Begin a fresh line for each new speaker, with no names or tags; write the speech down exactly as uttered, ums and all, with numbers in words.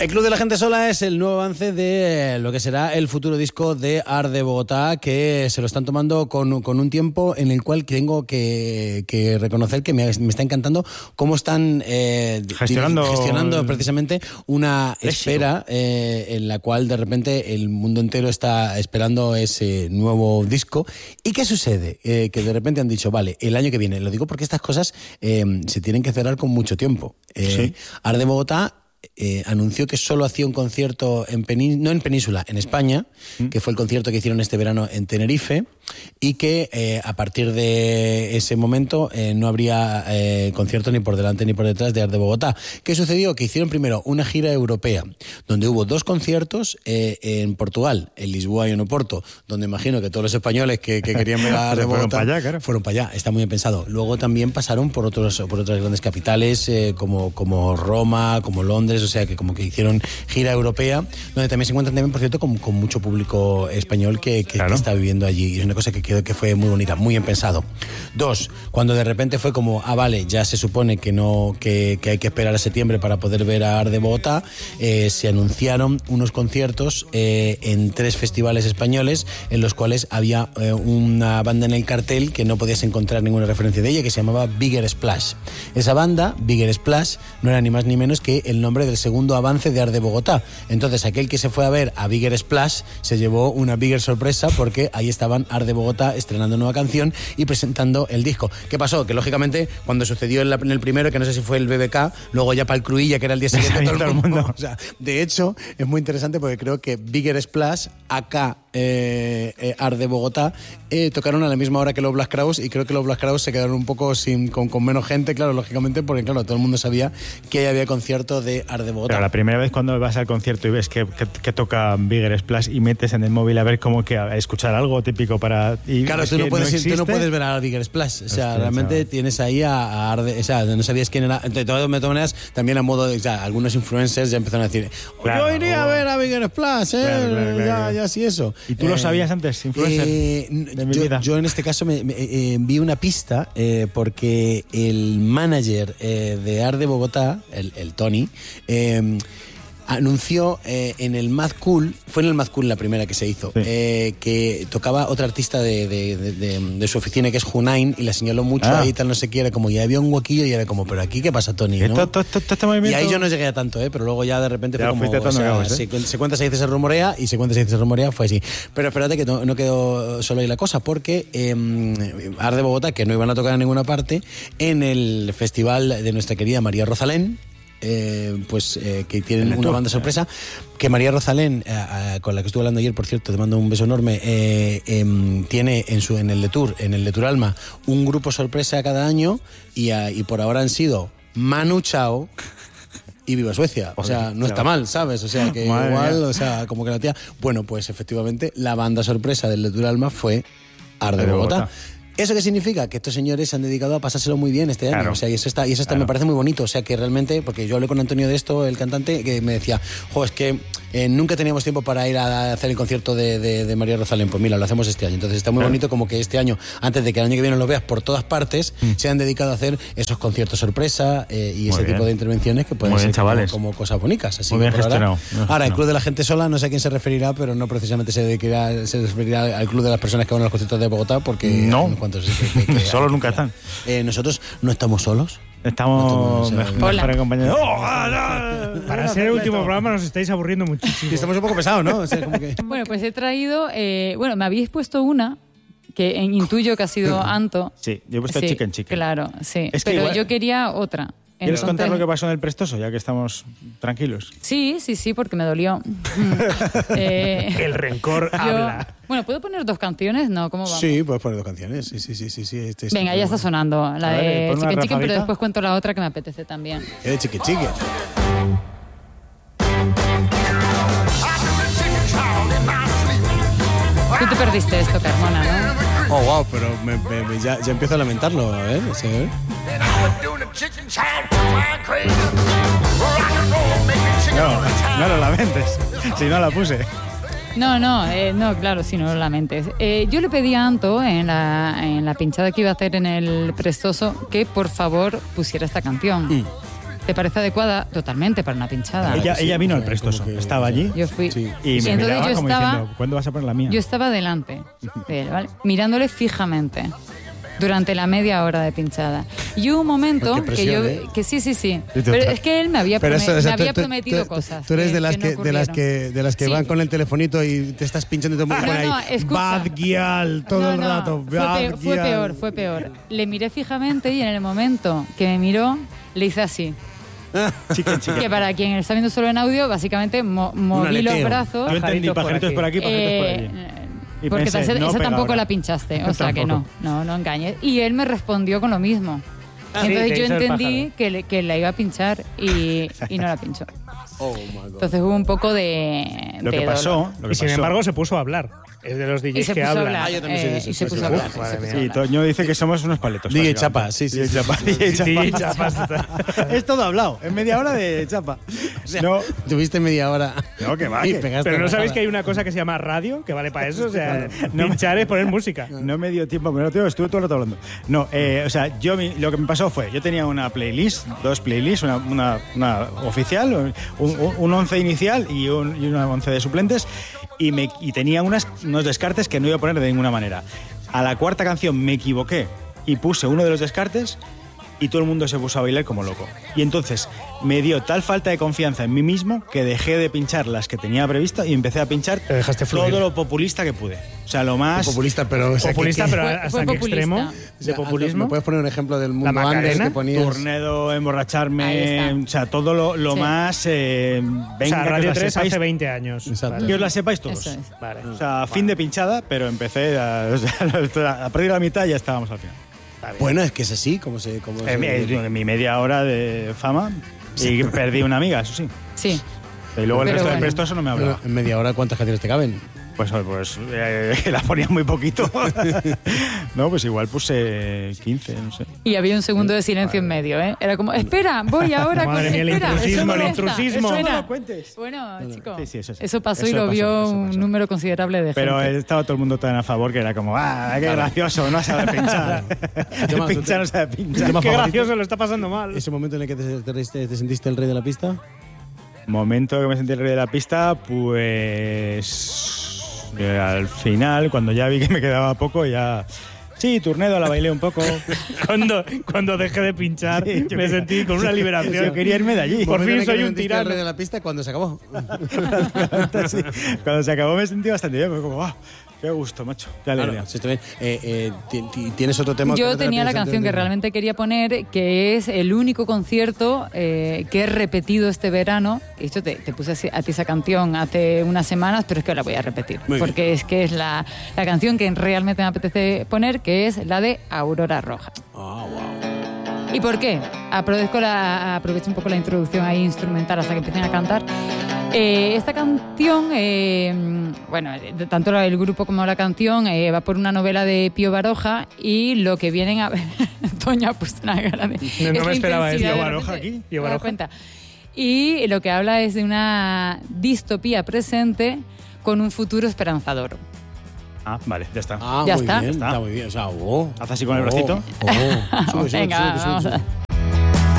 El Club de la Gente Sola es el nuevo avance de lo que será el futuro disco de Art de Bogotá, que se lo están tomando con, con un tiempo en el cual tengo que, que reconocer que me, me está encantando cómo están eh,
gestionando,
gestionando precisamente una espera eh, en la cual de repente el mundo entero está esperando ese nuevo disco. ¿Y qué sucede? Eh, que de repente han dicho, vale, el año que viene, lo digo porque estas cosas eh, se tienen que cerrar con mucho tiempo. Eh, sí. Art de Bogotá Eh, anunció que solo hacía un concierto en Penín, no en Península, en España, ¿Mm? que fue el concierto que hicieron este verano en Tenerife, y que eh, a partir de ese momento eh, no habría eh, concierto ni por delante ni por detrás de Art de Bogotá. ¿Qué sucedió? Que hicieron primero una gira europea, donde hubo dos conciertos eh, en Portugal, en Lisboa y en Oporto, donde imagino que todos los españoles que, que querían ver a Art de Bogotá
fueron para allá, claro.
fueron para allá, está muy bien pensado. Luego también pasaron por otros por otras grandes capitales, eh, como, como Roma, como Londres, o sea que como que hicieron gira europea, donde también se encuentran también, por cierto, con, con mucho público español que, que, claro. que está viviendo allí. Y es una cosa que quedó que fue muy bonita, muy bien pensado. Dos, cuando de repente fue como, ah, vale, ya se supone que no que, que hay que esperar a septiembre para poder ver a Art de Bogotá, eh, se anunciaron unos conciertos eh, en tres festivales españoles, en los cuales había eh, una banda en el cartel que no podías encontrar ninguna referencia de ella, que se llamaba Bigger Splash. Esa banda, Bigger Splash, no era ni más ni menos que el nombre del segundo avance de Art de Bogotá. Entonces aquel que se fue a ver a Bigger Splash se llevó una bigger sorpresa, porque ahí estaban Art de Bogotá estrenando nueva canción y presentando el disco. ¿Qué pasó? Que lógicamente cuando sucedió en, la, en el primero, que no sé si fue el B B K, luego ya para el Cruilla, que era el día siguiente, todo el mundo, mundo. O sea, de hecho es muy interesante porque creo que Bigger Splash, acá eh, eh, Art de Bogotá, eh, tocaron a la misma hora que los Black Crowes, y creo que los Black Crowes se quedaron un poco sin, con, con menos gente, claro, lógicamente, porque claro, todo el mundo sabía que había concierto de Art de Bogotá.
Pero la primera vez cuando vas al concierto y ves que, que, que toca Bigger Splash y metes en el móvil a ver cómo que a escuchar algo típico para... Y
claro, tú no, puedes, no tú no puedes ver a Bigger Splash, o sea, Hostia, realmente chaval. Tienes ahí a, a Art de, o sea, no sabías quién era. De todas maneras, también a modo de, o sea, algunos influencers ya empezaron a decir, claro, yo iría oh. a ver a Bigger Splash, eh,
claro, claro, claro,
ya,
claro.
ya sí eso.
¿Y tú
eh,
lo sabías antes, influencer?
Eh, de mi yo, vida. yo en este caso me, me eh, vi una pista eh, porque el manager eh, de Art de Bogotá, el, el Tony, eh, anunció eh, en el Mad Cool, fue en el Mad Cool la primera que se hizo, sí. eh, que tocaba otra artista de, de, de, de, de su oficina, que es Hunain, y la señaló mucho ah. ahí, tal, no sé qué, era como, ya había un huequillo y era como, pero aquí, ¿qué pasa, Tony? ¿no?
Esto, esto, esto, este movimiento...
Y ahí yo no llegué a tanto, ¿eh? Pero luego ya de repente
ya
fue como, o sea,
cabos,
se,
¿eh?
se cuenta, se dice, se rumorea, y se cuenta, se dice, se rumorea, fue así. Pero espérate que no, no quedó solo ahí la cosa, porque eh, Art de Bogotá, que no iban a tocar en ninguna parte, en el festival de nuestra querida María Rosalén, Eh, pues eh, que tienen una banda sorpresa, que María Rosalén, eh, eh, con la que estuve hablando ayer, por cierto, te mando un beso enorme, eh, eh, tiene en su en el de Tour, en el de Tour Alma, un grupo sorpresa cada año, y, a, y por ahora han sido Manu Chao y Viva Suecia. O sea, no está mal, ¿sabes? O sea, que Madre igual, mía. o sea, como que la tía... Bueno, pues efectivamente, la banda sorpresa del de Tour Alma fue Art de Bogotá. Bogotá. ¿Eso qué significa? Que estos señores se han dedicado a pasárselo muy bien este año. Claro. O sea, y eso está, y eso está, claro. me parece muy bonito. O sea, que realmente, porque yo hablé con Antonio de esto, el cantante, que me decía, jo, es que eh, nunca teníamos tiempo para ir a hacer el concierto de, de, de María Rosalén. Pues mira, lo hacemos este año. Entonces está muy claro. bonito como que este año, antes de que el año que viene lo veas por todas partes, mm. se han dedicado a hacer esos conciertos sorpresa eh, y muy ese bien. tipo de intervenciones que pueden muy ser bien, como, como cosas bonitas. Así
muy bien gestionado.
Ahora, ahora, el Club de la Gente Sola, no sé a quién se referirá, pero no precisamente se, dedicará, se referirá al Club de las personas que van a los conciertos de Bogotá, porque...
No.
¿Cuántos que, que, que,
Solo nunca están.
Eh, nosotros no estamos solos.
Estamos
no
mejor, mejor acompañados.
¡Oh! Para ser el último programa nos estáis aburriendo muchísimo.
Estamos un poco pesados, ¿no? O sea, como que...
Bueno, pues he traído... Eh, bueno, me habéis puesto una que intuyo que ha sido Anto.
Sí, yo he puesto sí, Chicken Chicken.
Claro, sí.
Es que
Pero
igual...
yo quería otra.
¿Quieres
Entonces...
contar lo que pasó en el Prestoso, ya que estamos tranquilos?
Sí, sí, sí, porque me dolió.
eh, el rencor yo, habla.
Bueno, ¿puedo poner dos canciones? No, ¿cómo vamos?
Sí, puedes poner dos canciones. Sí, sí, sí, sí, sí. Este, este
Venga, ya está sonando la
ver,
de Chicken Chicken, pero después cuento la otra que me apetece también.
¿Qué de Chicken Chicken?
Tú te perdiste esto, Carmona, ¿no?
Oh, wow, pero me, me, me, ya, ya empiezo a lamentarlo, a ver, ¿sí? ¿eh?
No, no lo lamentes, si no la puse.
No, no, eh, no, claro, si no lo lamentes. Eh, yo le pedí a Anto, en la, en la pinchada que iba a hacer en el Prestoso, que por favor pusiera esta canción. Mm. ¿Te parece adecuada? Totalmente, para una pinchada.
Ella,
sí,
ella vino
o
al
sea,
prestoso,
como que-
estaba allí
Yo fui.
Sí.
y me
entonces
miraba
yo
como
estaba-
diciendo, ¿cuándo vas a poner la mía?
Yo estaba delante de él, ¿vale? Mirándole fijamente durante la media hora de pinchada. Y hubo un momento
Qué
que
presión,
yo...
¿eh?
Que sí, sí, sí.
Y tú-
Pero es que él me había,
Pero
prome-
eso, o sea,
me
tú-
había
tú-
prometido
tú-
cosas.
Tú eres
que-
de las
que,
que,
no
de las
ocurrieron.
que de las que
Sí.
van con el telefonito y te estás pinchando y te ponen
No,
ahí
no, escucha.
bad girl todo
No,
el
no,
rato.
Fue,
bad
peor, fue
girl.
peor, fue peor. Le miré fijamente y en el momento que me miró, le hice así.
Chica, chica.
Que para quien está viendo solo en audio, básicamente mo- moví los
aleteo.
brazos.
Yo entendí, pajaritos por aquí, pajaritos por allí.
Eh,
Y
porque
pensé,
esa,
no
esa
pega
tampoco
ahora.
la pinchaste, o sea que no,
Tampoco.
no, no engañes. Y él me respondió con lo mismo.
sí,
Entonces
te
yo
hizo el
entendí
pájaro.
que, le- que la iba a pinchar y, y no la pinchó.
Oh my God.
Entonces hubo un poco de.
Lo
de
que
dolor.
pasó, lo que
Y sin
pasó-
embargo se puso a hablar. Es de los
Y
D Js
se
que
puso a
hablan.
hablar.
Ah, yo también soy de
eh,
esos,
y se
sí,
puso
sí,
a
sí.
hablar.
Uf,
se
madre
puso a
mía.
Sí,
hablar.
Toño dice que somos unos paletos.
D J
básicamente.
Chapa, sí, sí,
D J
sí.
Chapa, D J
Sí,
Chapa.
chapas.
Es todo hablado, en media hora de chapa.
O sea,
No,
tuviste media hora.
no, que va.
Y
que-
pegaste
Pero no
la
sabéis
cara.
que hay una cosa que se llama radio, que vale para eso. O sea,
No.
pinchar es poner música.
No me dio tiempo, pero tío, estuve todo el rato hablando. No, eh, o sea, yo mi- lo que me pasó fue, yo tenía una playlist, dos playlists, una, una, una oficial, un, un, un once inicial y, un, y una once de suplentes, y, me, y tenía unas, unos descartes que no iba a poner de ninguna manera. A la cuarta canción me equivoqué y puse uno de los descartes y todo el mundo se puso a bailar como loco. Y entonces me dio tal falta de confianza en mí mismo que dejé de pinchar las que tenía previsto y empecé a pinchar
Te dejaste fluir.
todo lo populista que pude. O sea, lo más...
Populista, pero o sea,
Populista,
que- que-
pero
Fue-
¿hasta
fue
qué
populista.
extremo?
o
¿De
sea,
populismo?
¿Me puedes poner un ejemplo del mundo
Macarena?
Anders que ponías?
Turnedo,
Ahí
emborracharme,
está.
o sea, todo lo, lo
Sí.
más... eh,
O
venga,
sea,
que
Radio
os la
tres
sepáis,
hace veinte años.
Exacto.
que os la sepáis todos.
Eso es.
Vale.
O sea, fin de pinchada, pero empecé a, o sea, a partir de la mitad y ya estábamos al final.
Está bien.
Bueno, es que es así, como se... Como
Eh, mi,
se-
eh, mi media hora de fama y perdí una amiga, eso sí.
Sí.
Y luego el
Pero
resto
bueno.
de prestoso no me
Bueno,
hablaba.
en media hora, ¿cuántas canciones te caben?
Pues, pues eh, la ponía muy poquito. No, pues igual puse quince, no sé.
Y había un segundo de silencio en medio, ¿eh? Era como, espera, voy ahora.
Madre
con-
mía, el
espera,
intrusismo,
eso no
el
está,
intrusismo.
eso
Eso no
no.
lo cuentes.
Bueno, chicos,
Sí, sí, eso sí.
eso pasó y
Eso
lo
pasó,
vio
eso
un
pasó.
número considerable de
Pero
gente.
estaba todo el mundo tan a favor que era como, ah, qué gracioso, no sabe pinchar.
tema-
Pinchar no sabe pinchar.
tema
Qué
favorito?
gracioso, lo está pasando mal.
¿Ese momento en el que te, te, te- te sentiste el rey de la pista?
Momento que me sentí el rey de la pista, pues eh, al final, cuando ya vi que me quedaba poco, ya... Sí, Turnedo la bailé un poco.
Cuando, cuando dejé de pinchar,
Sí, yo
me
quería-
sentí con una liberación.
Yo quería irme de allí.
Por
Momento en
fin
el que
soy
te
un
sentiste
tirano.
el rey de la pista cuando se acabó.
Sí. Cuando se acabó me sentí bastante bien, fue como, ah, qué gusto, macho. Qué alegría.
Claro, sí, está bien. Eh, eh, ti- ti- ¿Tienes otro tema? que
Yo
no te
tenía la
piensas
canción que
antes de-
realmente quería poner, que es el único concierto eh, que he repetido este verano. De hecho, te, te puse así- a ti esa canción hace unas semanas, pero es que la voy a repetir.
Muy bien.
Porque es que es la, la canción que realmente me apetece poner, que es la de Aurora Roja.
Ah, wow.
¿Y por qué? Aprovecho, la, aprovecho un poco la introducción ahí instrumental hasta que empiecen a cantar. Eh, esta canción, eh, bueno, de- tanto el grupo como la canción eh, va por una novela de Pío Baroja y lo que vienen a ver... Toño ha puesto una cara de...
No, no
esta
me esperaba eso.
intensidad,
Pío
de
Baroja
repente,
aquí, Pío
¿te das
Baroja.
cuenta? Y lo que habla es de una distopía presente con un futuro esperanzador.
Ah, vale, ya está.
Ah,
Ya
muy
está.
bien,
Está.
está muy bien. O sea, oh,
Haz así con el
oh,
bracito.
oh. Sube, sube,
Venga,
sube,
va,
sube,
vamos
sube.
a...